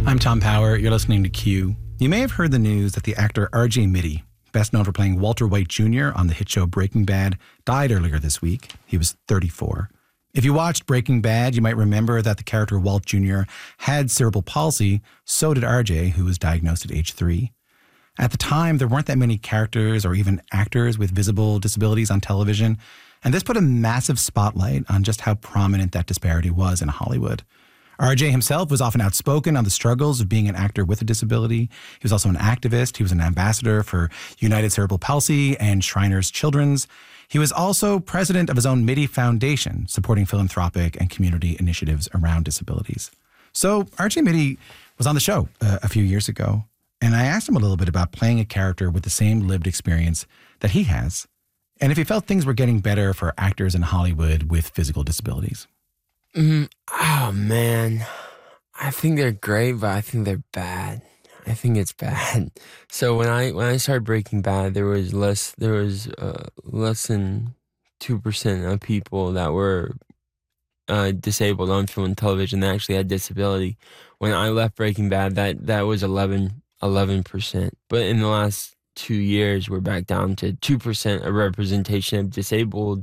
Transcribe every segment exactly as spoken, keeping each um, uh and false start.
I'm Tom Power. You're listening to Q. You may have heard the news that the actor R J Mitte, best known for playing Walter White Junior on the hit show Breaking Bad, died earlier this week. He was thirty-four. If you watched Breaking Bad, you might remember that the character Walt Junior had cerebral palsy. So did R J, who was diagnosed at age three. At the time, there weren't that many characters or even actors with visible disabilities on television, and this put a massive spotlight on just how prominent that disparity was in Hollywood. R J himself was often outspoken on the struggles of being an actor with a disability. He was also an activist. He was an ambassador for United Cerebral Palsy and Shriners Children's. He was also president of his own Mitte Foundation, supporting philanthropic and community initiatives around disabilities. So R J Mitte was on the show uh, a few years ago, and I asked him a little bit about playing a character with the same lived experience that he has, and if he felt things were getting better for actors in Hollywood with physical disabilities. Mm, oh, man. I think they're great, but I think they're bad. I think it's bad. So when I when I started Breaking Bad, there was less there was uh, less than two percent of people that were uh, disabled on film and television that actually had disability. When I left Breaking Bad, that that was eleven percent. But in the last two years, we're back down to two percent of representation of disabled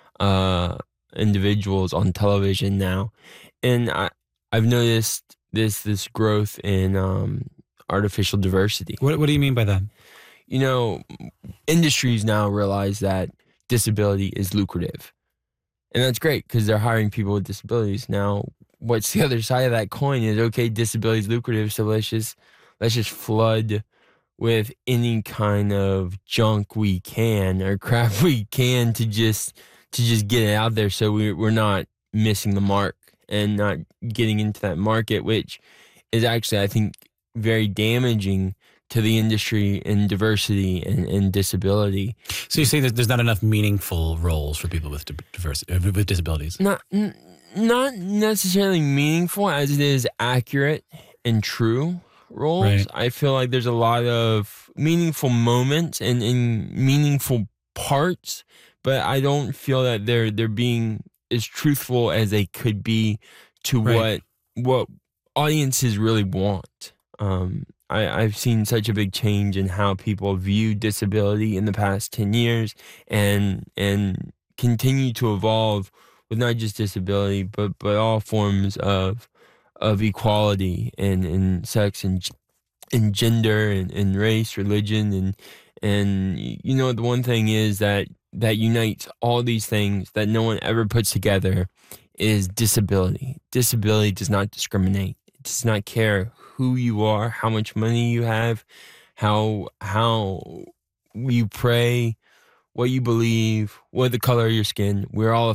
uh, individuals on television now. And I I've noticed this this growth in um, artificial diversity. What What do you mean by that? You know, industries now realize that disability is lucrative. And that's great because they're hiring people with disabilities. Now, what's the other side of that coin is, okay, disability is lucrative, so let's just let's just flood with any kind of junk we can or crap we can to just to just get it out there so we, we're not missing the mark and not getting into that market, which is actually, I think, very damaging to the industry and diversity and, and disability. So you say that there's not enough meaningful roles for people with diversity, with disabilities? Not n- not necessarily meaningful as it is accurate and true roles. Right. I feel like there's a lot of meaningful moments and, and meaningful parts, but I don't feel that they're they're being as truthful as they could be to Right. what what audiences really want. Um, I, I've seen such a big change in how people view disability in the past ten years and and continue to evolve with not just disability, but, but all forms of of equality and, and sex and and gender and, and race, religion. And, and, you know, the one thing is that, that unites all these things that no one ever puts together is disability. Disability does not discriminate. It does not care who you are, how much money you have, how how you pray, what you believe, what the color of your skin. We're all